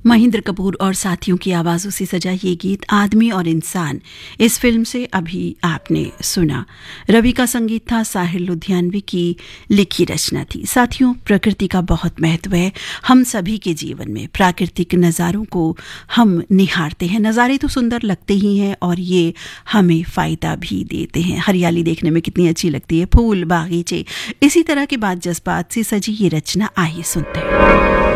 महेंद्र कपूर और साथियों की आवाजों से सजा ये गीत आदमी और इंसान इस फिल्म से अभी आपने सुना। रवि का संगीत था, साहिर लुधियानवी की लिखी रचना थी। साथियों, प्रकृति का बहुत महत्व है हम सभी के जीवन में। प्राकृतिक नज़ारों को हम निहारते हैं, नज़ारे तो सुंदर लगते ही हैं और ये हमें फ़ायदा भी देते हैं। हरियाली देखने में कितनी अच्छी लगती है, फूल, बागीचे, इसी तरह के बात जज्बात से सजी ये रचना आइए सुनते हैं।